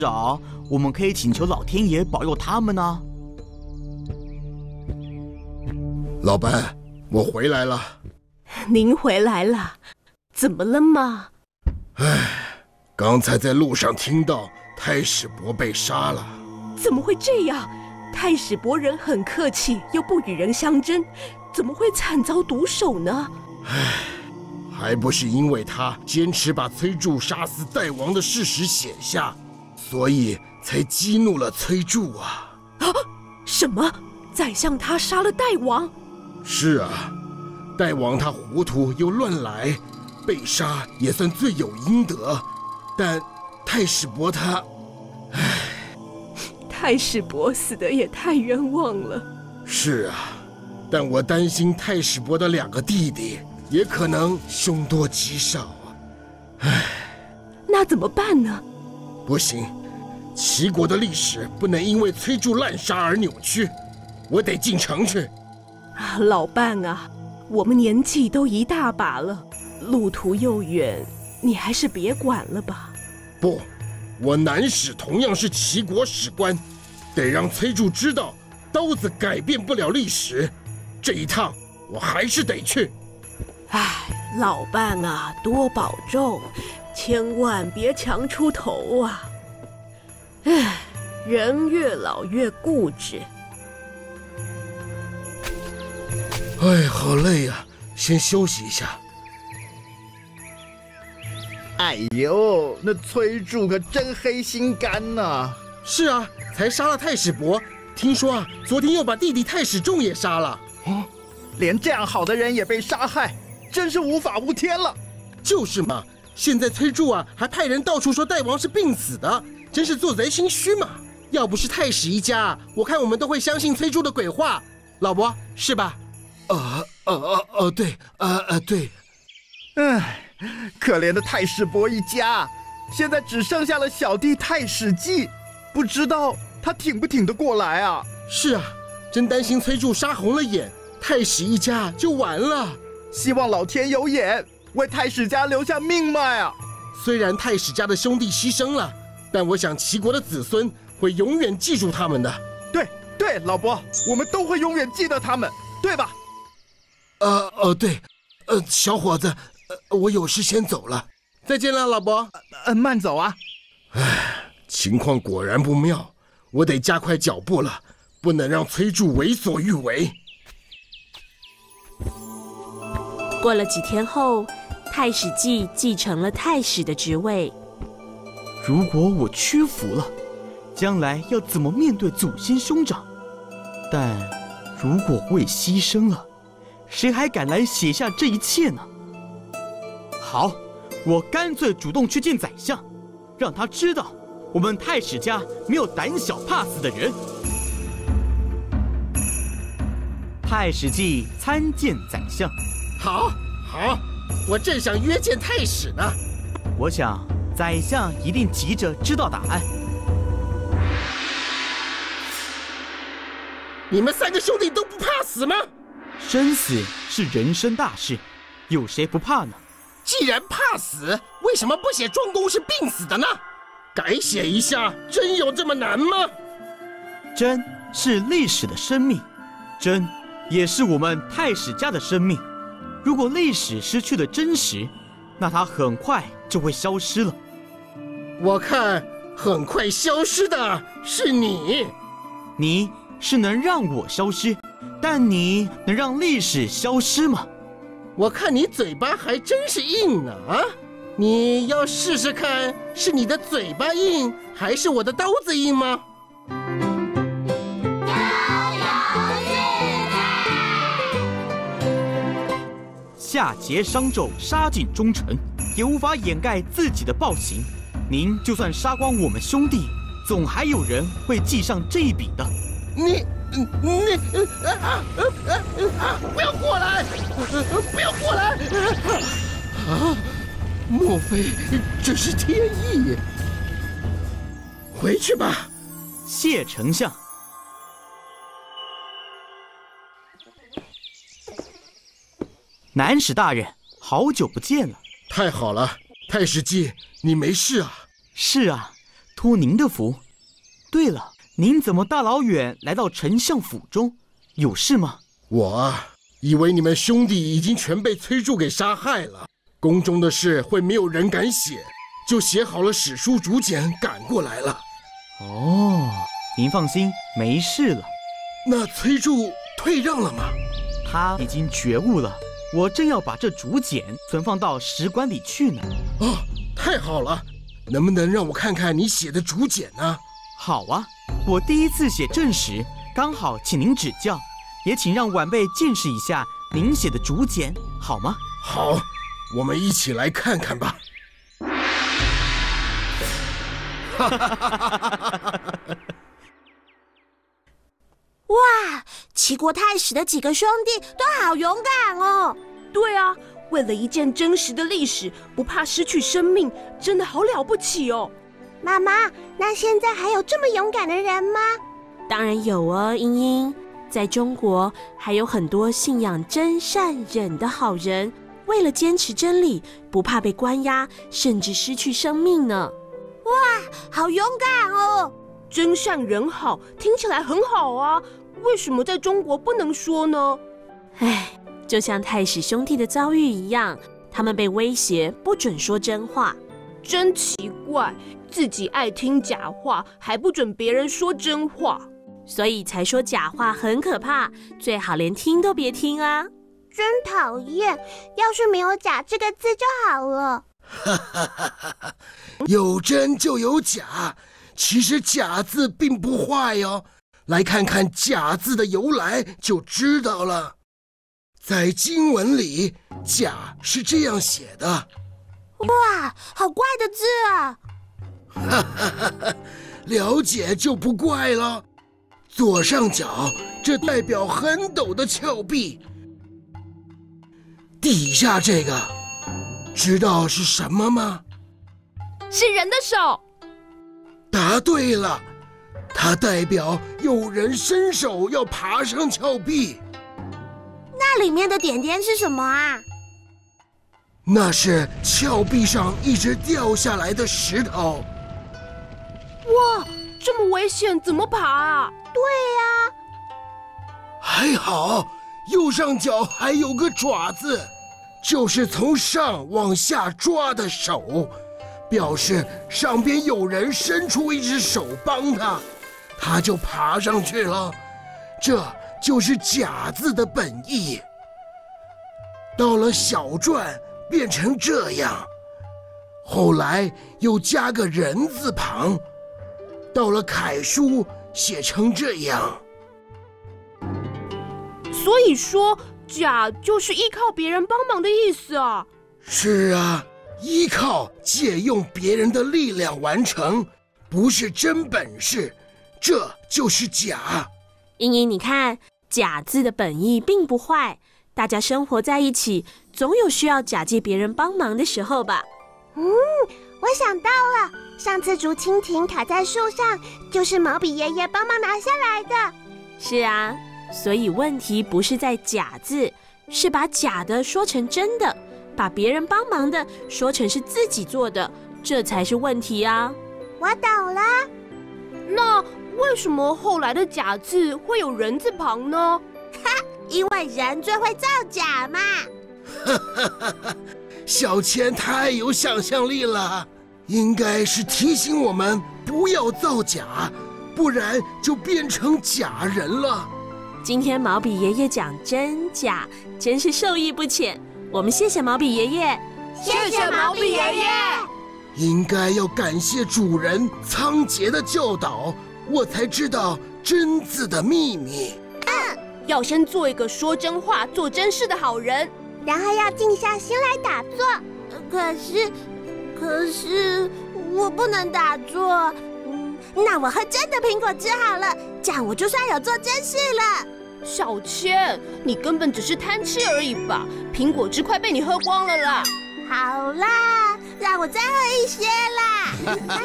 少我们可以请求老天爷保佑他们呢。 老班，我回来了。 您回来了，怎么了吗？ 刚才在路上听到太史伯被杀了。 怎么会这样？太史伯人很客气，又不与人相争，怎么会惨遭毒手呢？ 还不是因为他坚持把崔杼杀死代王的事实写下，所以才激怒了崔杼啊！ 什么？宰相他杀了代王？ 是啊，代王他糊涂又乱来，被杀也算罪有应得。但太史伯他， 太史伯死得也太冤枉了。 是啊，但我担心太史伯的2个弟弟也可能凶多吉少啊。 那怎么办呢？ 不行，齐国的历史不能因为崔杼滥杀而扭曲，我得进城去。 老伴啊，我们年纪都一大把了，路途又远，你还是别管了吧。 不，我南史同样是齐国史官，得让崔杼知道刀子改变不了历史。这一趟我还是得去。 老伴啊，多保重，千万别强出头啊。人越老越固执。 好累呀，先休息一下。 哎呦，那崔杼可真黑心肝呐！ 是啊，才杀了太史伯，听说啊，昨天又把弟弟太史仲也杀了。 连这样好的人也被杀害，真是无法无天了。 就是嘛，现在崔杼啊，还派人到处说代王是病死的，真是做贼心虚嘛。要不是太史一家，我看我们都会相信崔杼的鬼话。老伯，是吧？对，对。 可怜的太史伯一家，现在只剩下了小弟太史纪，不知道他挺不挺得过来啊？ 是啊，真担心崔杼杀红了眼，太史一家就完了。 希望老天有眼，为太史家留下命脉啊！ 虽然太史家的兄弟牺牲了，但我想齐国的子孙会永远记住他们的。 对，老伯，我们都会永远记得他们，对吧？ 对，小伙子，我有事先走了，再见了，老伯。 慢走啊。 情况果然不妙，我得加快脚步了，不能让崔杼为所欲为。 过了几天后，太史纪继承了太史的职位。 如果我屈服了，将来要怎么面对祖先兄长？但如果我也牺牲了，谁还敢来写下这一切呢？好，我干脆主动去见宰相，让他知道我们太史家没有胆小怕死的人。太史纪参见宰相。 好，我正想约见太史呢。 我想宰相一定急着知道答案。 你们3个兄弟都不怕死吗？ 生死是人生大事，有谁不怕呢？ 既然怕死，为什么不写庄公是病死的呢？改写一下，真有这么难吗？ 真是历史的生命，真也是我们太史家的生命。如果历史失去了真实，那它很快就会消失了。 我看很快消失的是你。 你是能让我消失，但你能让历史消失吗？ 我看你嘴巴还真是硬呢啊！你要试试看，是你的嘴巴硬，还是我的刀子硬吗？ 夏桀商纣杀尽忠臣，也无法掩盖自己的暴行。您就算杀光我们兄弟，总还有人会记上这一笔的。 你不要过来！不要过来！莫非这是天意？回去吧。 谢丞相。南史大人，好久不见了。 太好了，太史纪，你没事啊？ 是啊， 托您的福。对了，您怎么大老远来到丞相府中？有事吗？ 我以为你们兄弟已经全被崔杼给杀害了，宫中的事会没有人敢写，就写好了史书竹简赶过来了。 哦，您放心，没事了。 那崔杼退让了吗？ 他已经觉悟了，我正要把这竹简存放到史馆里去呢。 哦，太好了，能不能让我看看你写的竹简呢？ 好啊，我第一次写正史，刚好请您指教，也请让晚辈见识一下您写的竹简，好吗？ 好，我们一起来看看吧。 哇，齐国太史的几个兄弟都好勇敢哦！ 对啊，为了一件真实的历史，不怕失去生命，真的好了不起哦！ 妈妈，那现在还有这么勇敢的人吗？ 当然有哦，英英。在中国还有很多信仰真善忍的好人，为了坚持真理，不怕被关押，甚至失去生命呢。 哇，好勇敢哦！ 真善人好，听起来很好啊，为什么在中国不能说呢？ 唉，就像太史兄弟的遭遇一样，他们被威胁不准说真话。 真奇怪，自己爱听假话，还不准别人说真话， 所以才说假话很可怕，最好连听都别听啊！ 真讨厌，要是没有假这个字就好了。 有真就有假，其实假字并不坏哦。来看看假字的由来就知道了。在经文里，假是这样写的。 哇，好怪的字啊！ 了解就不怪了。左上角这代表很陡的峭壁，底下这个知道是什么吗？ 是人的手。 答对了，它代表有人伸手要爬上峭壁。 那里面的点点是什么啊？ 那是峭壁上一直掉下来的石头。 哇，这么危险，怎么爬啊？ 对呀， 还好，右上角还有个爪子，就是从上往下抓的手，表示上边有人伸出一只手帮他，他就爬上去了。这就是假字的本意。到了小篆变成这样，后来又加个人字旁，到了楷书写成这样。 所以说，假就是依靠别人帮忙的意思啊。 是啊，依靠借用别人的力量完成，不是真本事，这就是假。 英英，你看，假字的本意并不坏，大家生活在一起，总有需要假借别人帮忙的时候吧。 我想到了，上次竹蜻蜓卡在树上，就是毛笔爷爷帮忙拿下来的。 是啊，所以问题不是在假字，是把假的说成真的，把别人帮忙的说成是自己做的，这才是问题啊。 我懂了。 那为什么后来的假字会有人字旁呢？ 因为人最会造假嘛。 小千太有想象力了，应该是提醒我们不要造假，不然就变成假人了。 今天毛笔爷爷讲真假，真是受益不浅。我们谢谢毛笔爷爷， 谢谢毛笔爷爷。 应该要感谢主人仓颉的教导，我才知道真字的秘密。 要先做一个说真话、做真事的好人， 然后要静下心来打坐。可是我不能打坐。那我喝真的苹果汁好了，这样我就算有做真事了。 小千，你根本只是贪吃而已吧？苹果汁快被你喝光了啦！ 好啦，让我再喝一些啦。